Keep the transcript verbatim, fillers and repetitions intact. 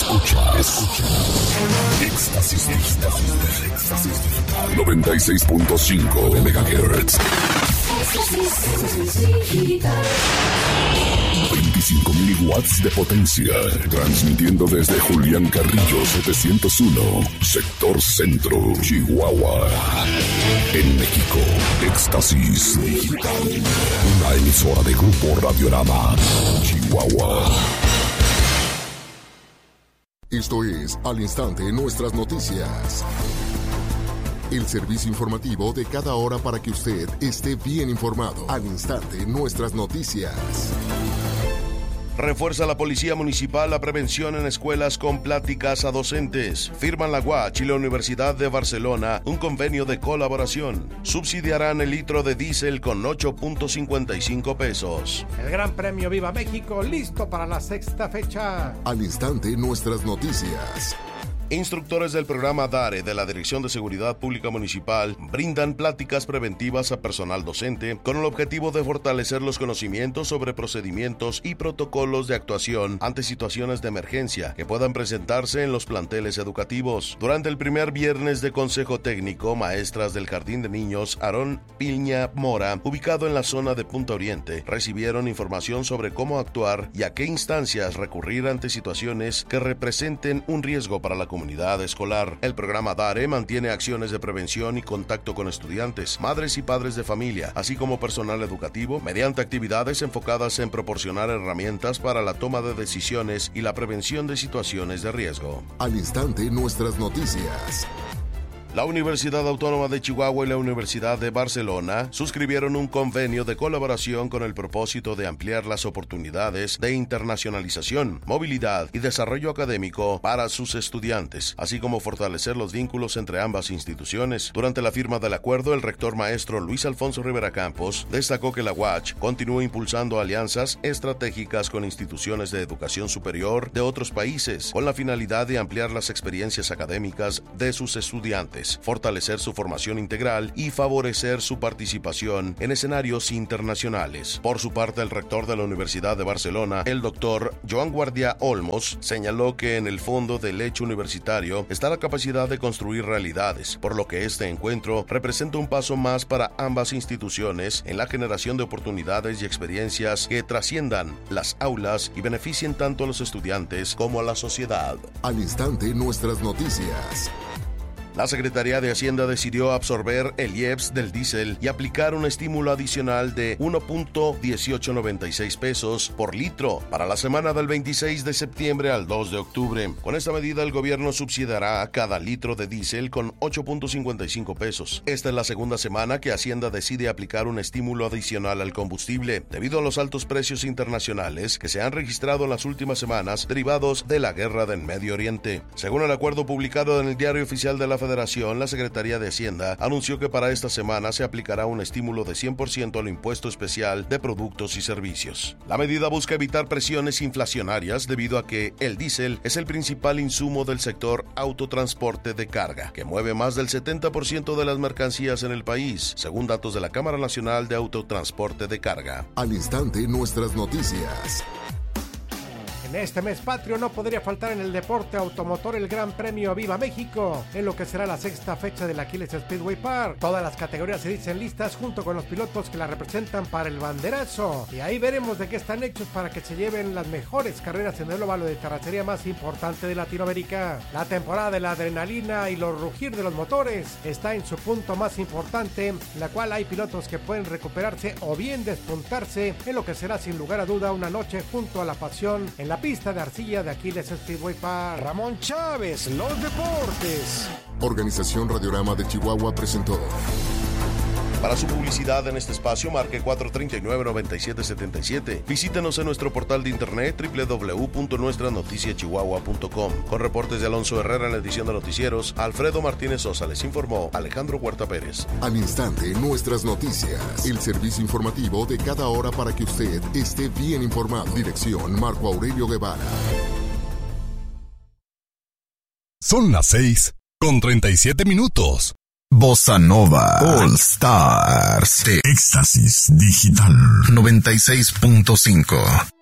Escucha, escucha. Éxtasis Digital. Éxtasis Digital. noventa y seis punto cinco megahertz. veinticinco mil watts de potencia. Transmitiendo desde Julián Carrillo setecientos uno, sector centro, Chihuahua. En México, Éxtasis Digital. Una emisora de Grupo Radiorama, Chihuahua. Esto es Al Instante Nuestras Noticias. El servicio informativo de cada hora para que usted esté bien informado. Al Instante Nuestras Noticias. Refuerza la Policía Municipal la prevención en escuelas con pláticas a docentes. Firman la U A H y la Universidad de Barcelona un convenio de colaboración. Subsidiarán el litro de diésel con ocho punto cincuenta y cinco pesos. El Gran Premio Viva México listo para la sexta fecha. Al Instante Nuestras Noticias. Instructores del programa DARE de la Dirección de Seguridad Pública Municipal brindan pláticas preventivas a personal docente con el objetivo de fortalecer los conocimientos sobre procedimientos y protocolos de actuación ante situaciones de emergencia que puedan presentarse en los planteles educativos. Durante el primer viernes de Consejo Técnico, maestras del Jardín de Niños Aarón Piña Mora, ubicado en la zona de Punta Oriente, recibieron información sobre cómo actuar y a qué instancias recurrir ante situaciones que representen un riesgo para la comunidad. comunidad escolar. El programa DARE mantiene acciones de prevención y contacto con estudiantes, madres y padres de familia, así como personal educativo, mediante actividades enfocadas en proporcionar herramientas para la toma de decisiones y la prevención de situaciones de riesgo. Al Instante Nuestras Noticias. La Universidad Autónoma de Chihuahua y la Universidad de Barcelona suscribieron un convenio de colaboración con el propósito de ampliar las oportunidades de internacionalización, movilidad y desarrollo académico para sus estudiantes, así como fortalecer los vínculos entre ambas instituciones. Durante la firma del acuerdo, el rector maestro Luis Alfonso Rivera Campos destacó que la U A H continúa impulsando alianzas estratégicas con instituciones de educación superior de otros países, con la finalidad de ampliar las experiencias académicas de sus estudiantes, fortalecer su formación integral y favorecer su participación en escenarios internacionales. Por su parte, el rector de la Universidad de Barcelona, el doctor Joan Guardia Olmos, señaló que en el fondo del hecho universitario está la capacidad de construir realidades, por lo que este encuentro representa un paso más para ambas instituciones en la generación de oportunidades y experiencias que trasciendan las aulas y beneficien tanto a los estudiantes como a la sociedad. Al Instante Nuestras Noticias. La Secretaría de Hacienda decidió absorber el I E P S del diésel y aplicar un estímulo adicional de uno punto dieciocho noventa y seis pesos por litro para la semana del veintiséis de septiembre al dos de octubre. Con esta medida, el gobierno subsidiará a cada litro de diésel con ocho punto cincuenta y cinco pesos. Esta es la segunda semana que Hacienda decide aplicar un estímulo adicional al combustible, debido a los altos precios internacionales que se han registrado en las últimas semanas derivados de la guerra del Medio Oriente. Según el acuerdo publicado en el Diario Oficial de la Federación, la Secretaría de Hacienda anunció que para esta semana se aplicará un estímulo de cien por ciento al impuesto especial de productos y servicios. La medida busca evitar presiones inflacionarias debido a que el diésel es el principal insumo del sector autotransporte de carga, que mueve más del setenta por ciento de las mercancías en el país, según datos de la Cámara Nacional de Autotransporte de Carga. Al Instante Nuestras Noticias. En este mes patrio no podría faltar en el deporte automotor el Gran Premio Viva México, en lo que será la sexta fecha del Aquiles Speedway Park. Todas las categorías se dicen listas junto con los pilotos que la representan para el banderazo. Y ahí veremos de qué están hechos para que se lleven las mejores carreras en el óvalo de terracería más importante de Latinoamérica. La temporada de la adrenalina y los rugir de los motores está en su punto más importante, en la cual hay pilotos que pueden recuperarse o bien despuntarse en lo que será sin lugar a duda una noche junto a la pasión en la pista de arcilla de Aquiles Speedway Park. Ramón Chávez, los deportes. Organización Radiorama de Chihuahua presentó. Para su publicidad en este espacio, marque cuatro tres nueve, nueve siete siete siete. Visítenos en nuestro portal de internet doble u doble u doble u punto nuestra noticia chihuahua punto com. Con reportes de Alonso Herrera en la edición de noticieros, Alfredo Martínez Sosa les informó Alejandro Huerta Pérez. Al Instante Nuestras Noticias. El servicio informativo de cada hora para que usted esté bien informado. Dirección Marco Aurelio Guevara. Son las seis con treinta y siete minutos. Bossa Nova All Stars de Éxtasis Digital noventa y seis punto cinco.